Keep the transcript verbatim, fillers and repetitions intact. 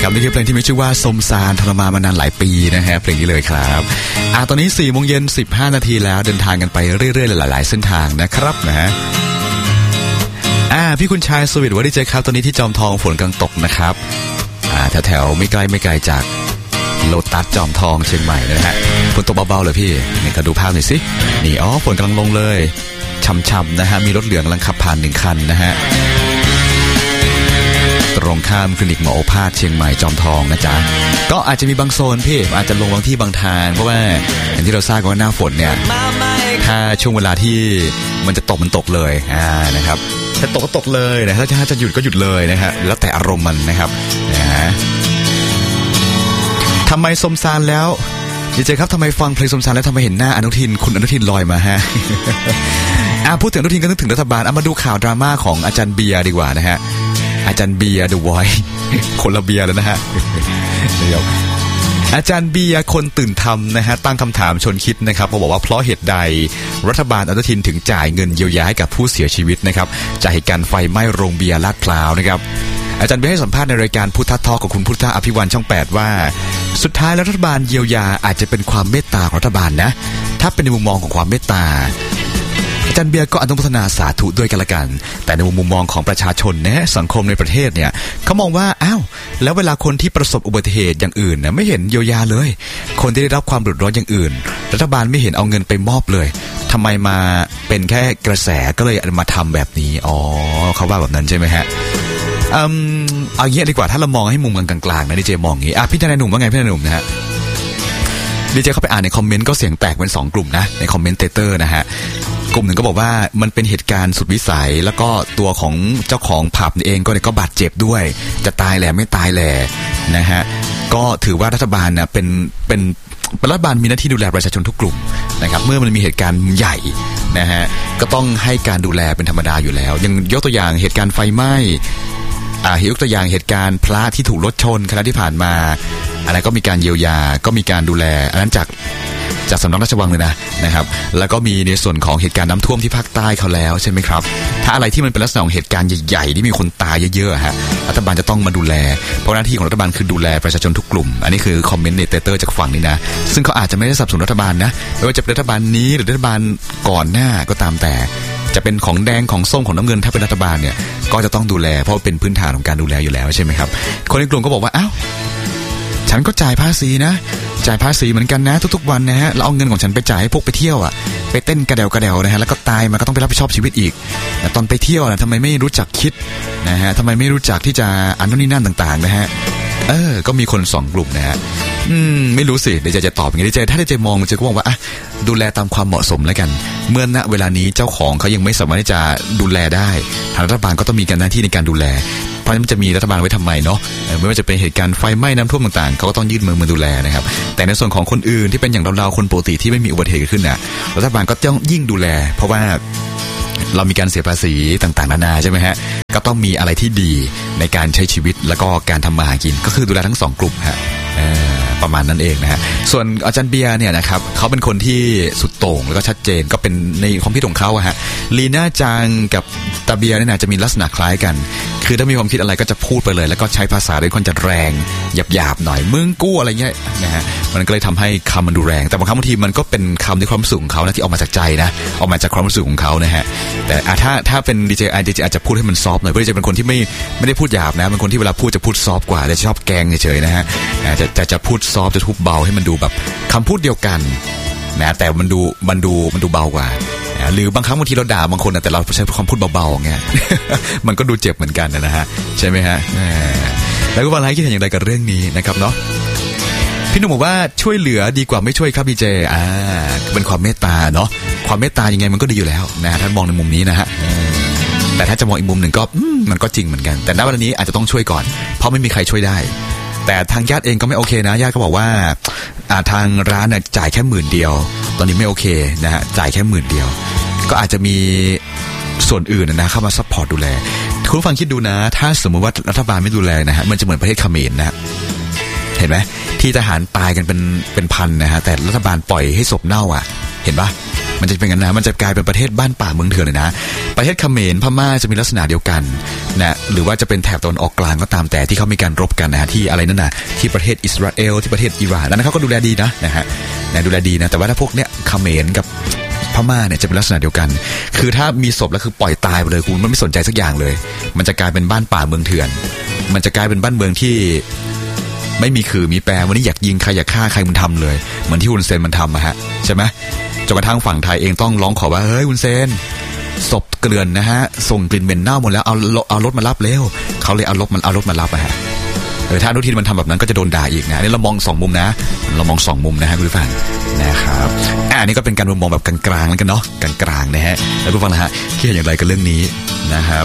นะครับนี่คือเพลงที่มีชื่อว่าสมสารทรมานมานานหลายปีนะฮะเพลงนี้เลยครับอ่าตอนนี้สี่โมงเย็นสิบห้านาทีแล้วเดินทางกันไปเรื่อยๆหลายๆเส้นทางนะครับนะฮะอ่าพี่คุณชายสวิตว่าดีเจครับตอนนี้ที่จอมทองฝนกำลังตกนะครับอ่าแถวๆไม่ไกลไม่ไกลจากโลตัสจอมทองเชียงใหม่นะฮะฝนตกเบาๆเลยพี่นี่ก็ดูภาพหน่อยสินี่อ๋อฝนกำลังลงเลยช่ำๆนะฮะมีรถเหลืองกำลังขับผ่านหนึ่งคันนะฮะตรงข้ามคลินิกหมอโอภาสเชียงใหม่จอมทองนะจ๊ะก็อาจจะมีบางโซนพี่อาจจะลงบางที่บางทางเพราะว่าอย่างที่เราทราบกันว่าหน้าฝนเนี่ยถ้าช่วงเวลาที่มันจะตกมันตกเลยอ่านะครับถ้าตกก็ตกเลยนะถ้าจะหยุดก็หยุดเลยนะฮะแล้วแต่อารมณ์มันนะครับนะฮะทำไมสมสารแล้วดีเจครับทำไมฟังเพลงสมสารแล้วทำไมเห็นหน้าอนุทินคุณอนุทินลอยมาฮะ อ่าพูดถึงอนุทินก็นึกถึงรัฐบาลเอามาดูข่าวดราม่าของอาจารย์เบียร์ดีกว่านะฮะอาจารย์เบียร์ The Voice คนละเบียร์แล้วนะฮะเดี๋ยวอาจารย์เบียร์คนตื่นทำนะฮะตั้งคำถามชวนคิดนะครับเขาบอกว่าเพราะเหตุใดรัฐบาลอนุทินถึงจ่ายเงินเยียวยาให้กับผู้เสียชีวิตนะครับจากเหตุการณ์ไฟไหม้โรงเบียร์ลาดพร้าวนะครับอาจารย์เบียร์ให้สัมภาษณ์ในรายการพุทธทอล์กกับคุณพุทธอภิวันช่องแปดว่าสุดท้ายรัฐบาลเยียวยาอาจจะเป็นความเมตตาของรัฐบาลนะถ้าเป็นในมุมมองของความเมตตาอาจารย์เบียร์ก็อนุโมทนาสาธุด้วยกันละกันแต่ในมุมมองของประชาชนนะสังคมในประเทศเนี่ยเขามองว่าอ้าวแล้วเวลาคนที่ประสบอุบัติเหตุอย่างอื่นนะไม่เห็นเยียวยาเลยคนที่ได้รับความเดือดร้อนอย่างอื่นรัฐบาลไม่เห็นเอาเงินไปมอบเลยทำไมมาเป็นแค่กระแสก็เลยมาทำแบบนี้อ๋อเขาว่าแบบนั้นใช่ไหมฮะอืมเอางี้ดีกว่าถ้าเรามองให้มุมกลางๆนะดีเจมองอย่างงี้อ่ะพี่ทนายหนุ่มว่าไงพี่ทนายหนุ่มนะฮะดีเจเข้าไปอ่านในคอมเมนต์ก็เสียงแตกเป็นสองกลุ่มนะในคอมเมนต์เตอร์นะฮะกลุ่มหนึ่งก็บอกว่ามันเป็นเหตุการณ์สุดวิสัยแล้วก็ตัวของเจ้าของผับเองก็เนี่ยก็บาดเจ็บด้วยจะตายแหละไม่ตายแหละนะฮะก็ถือว่ารัฐบาลนะเป็นเป็นรัฐบาลมีหน้าที่ดูแลประชาชนทุกกลุ่มนะครับเมื่อมันมีเหตุการณ์ใหญ่นะฮะก็ต้องให้การดูแลเป็นธรรมดาอยู่แล้วยังยกตัวอย่างเหตุการณ์ไฟไหม้อ่ายกตัวอย่างเหตุการณ์พระที่ถูกรถชนคณะที่ผ่านมาอะไรก็มีการเยียวยาก็มีการดูแลอันนั้นจากจากสำนักราชวังเลยนะนะครับแล้วก็มีในส่วนของเหตุการณ์น้ำท่วมที่ภาคใต้เขาแล้วใช่ไหมครับถ้าอะไรที่มันเป็นลักษณะของเหตุการณ์ใหญ่ๆที่มีคนตายเยอะๆฮะรัฐบาลจะต้องมาดูแลเพราะหน้าที่ของรัฐบาลคือดูแลประชาชนทุกกลุ่มอันนี้คือคอมเมนต์ในเตอร์จากฝั่งนี้นะซึ่งเขาอาจจะไม่ได้สนับสนุนรัฐบาลนะไม่ว่าจะเป็นรัฐบาลนี้หรือรัฐบาลก่อนหน้าก็ตามแต่จะเป็นของแดงของส้มของน้ำเงินถ้าเป็นรัฐบาลเนี่ยก็จะต้องดูแลเพราะเป็นพื้นฐานของการดูแลอยู่แล้วใช่ไหมครับคนในกลุ่มก็บอกว่าอ้าวฉันก็จ่ายภาษีนะจ่ายภาษีเหมือนกันนะทุกๆวันนะฮะแล้วเอาเงินของฉันไปจ่ายให้พวกไปเที่ยวอ่ะไปเต้นกระเดวกระเดวนะฮะแล้วก็ตายมาก็ต้องไปรับผิดชอบชีวิตอีกแต่ตอนไปเที่ยวนะทำไมไม่รู้จักคิดนะฮะทำไมไม่รู้จักที่จะอันนู้นนี่นั่นต่างๆนะฮะเออก็มีคนสองกลุ่มนะฮะอืมไม่รู้สิเดี๋ยวจะจะตอบอย่างนี้เดี๋ยวถ้าเดี๋ยวจะมองจะก็บอกว่าอ่ะดูแลตามความเหมาะสมแล้วกันเมื่อณเวลานี้เจ้าของเขายังไม่สามารถที่จะดูแลได้ทางรัฐบาลก็ต้องมีการหน้าที่ในการดูแลเพราะฉะนั้นจะมีรัฐบาลไว้ทำไมเนาะไม่ว่าจะเป็นเหตุการณ์ไฟไหม้น้ำท่วมต่างๆเขาก็ต้องยื่นมือมาดูแลนะครับแต่ในส่วนของคนอื่นที่เป็นอย่างเราๆคนปกติที่ไม่มีอุบัติเหตุขึ้นนะรัฐบาลก็ต้องยิ่งดูแลเพราะว่าเรามีการเสียภาษีต่างๆนานาใช่ไหมฮะก็ต้องมีอะไรที่ดีในการใช้ชีวิตแล้วก็การทำมาหากินก็คือดูแลทั้งสองกลุ่มฮะประมาณนั้นเองนะฮะส่วนอาจารย์เบียร์เนี่ยนะครับเขาเป็นคนที่สุดโต่งแล้วก็ชัดเจนก็เป็นในความคิดของเขาอะฮะลีน่าจังกับตาเบียร์เนี่ยนะจะมีลักษณะคล้ายกันคือถ้ามีความคิดอะไรก็จะพูดไปเลยแล้วก็ใช้ภาษาด้วยคนจะแรงหยาบๆหน่อยมึงกู้อะไรเงี้ยนะฮะมันก็เลยทำให้คำมันดูแรงแต่บางครั้งบางทีมันก็เป็นคำในความรู้สึกของเขานะที่ออกมาจากใจนะออกมาจากความรู้สึกของเขานะฮะแต่ถ้าถ้าเป็นดีเจไอดีเจอาจจะพูดให้มันซอฟต์หน่อยเพราะดีเจเป็นคนที่ไม่ไม่ได้พูดหยาบนะเป็นคนที่เวลาพูดจะพูดซอฟต์กว่าจะชอบแกงเฉยๆนะฮะจะจะจะพูดซอฟต์จะทุบเบาให้มันดูแบบคำพูดเดียวกันนะแต่มันดูมันดูมันดูเบากว่าหรือบางครั้งบางทีเราด่าบางคนแต่เราใช้คำพูดเบาๆเงี้ย มันก็ดูเจ็บเหมือนกันนะฮะใช่ไหมฮะแล้วก็วันไรคิดเห็นอย่างไรกับเรื่องนี้นะครับเนาะพี่หนุ่มบอกว่าช่วยเหลือดีกว่าไม่ช่วยครับพี่เจอ่าเป็นความเมตตาเนาะความเมตตายังไงมันก็ดีอยู่แล้วนะถ้ามองในมุมนี้นะฮะแต่ถ้าจะมองอีกมุมหนึ่งก็มันก็จริงเหมือนกันแต่ณวันนี้อาจจะต้องช่วยก่อนเพราะไม่มีใครช่วยได้แต่ทางญาติเองก็ไม่โอเคนะญาติก็บอกว่าทางร้านเนี่ยจ่ายแค่หมื่นเดียวตอนนี้ไม่โอเคนะฮะจ่ายแค่หมื่นเดียวก็อาจจะมีส่วนอื่นนะเข้ามาซัพพอร์ตดูแลคุณฟังคิดดูนะถ้าสมมติว่ารัฐบาลไม่ดูแลนะฮะมันจะเหมือนประเทศเขมรนะเห็นไหมที่ทหารตายกันเป็นเป็นพันนะฮะแต่รัฐบาลปล่อยให้ศพเน่าอ่ะเห็นปะมันจะเป็นกันนะมันจะกลายเป็นประเทศบ้านป่าเมืองเถื่อนเลยนะประเทศเขมรพม่าจะมีลักษณะเดียวกันนะหรือว่าจะเป็นแถบตะวันออกกลางก็ตามแต่ที่เขามีการรบกันนะที่อะไรนั่นนะที่ประเทศอิสราเอลที่ประเทศอิหร่านนั้นเขาก็ดูแลดีนะนะฮะนะดูแลดีนะแต่ว่าถ้าพวกเนี้ยเขมรกับพม่าเนี่ยจะเป็นลักษณะเดียวกันคือถ้ามีศพแล้วคือปล่อยตายไปเลยคุณมันไม่สนใจสักอย่างเลยมันจะกลายเป็นบ้านป่าเมืองเถื่อนมันจะกลายเป็นบ้านเมืองที่ไม่มีคือมีแปรวันนี้อยากยิงใครอยากฆ่าใครมึงทำเลยเหมือนที่ฮุนเซนมันทำอะฮะใช่ไหมจนกระทั่งฝั่งไทยเองต้องร้องขอว่าเฮ้ยฮุนเซนศพเกลื่อนนะฮะส่งกลิ่นเหม็นเน่าหมดแล้วเอาเอารถมารับเร็วเขาเลยเอารถมันเอารถมารับอะฮะเออถ้าอนุทินมันทำแบบนั้นก็จะโดนด่าอีกนะนี่เรามองสองมุมนะเรามองสองมุมนะฮะคุณผู้ฟังนะครับอ่านี่ก็เป็นการมองแบบกลางๆแล้วกันเนาะกลางๆนะฮะแล้วผู้ฟังนะฮะคิดเห็นอย่างไรกับเรื่องนี้นะครับ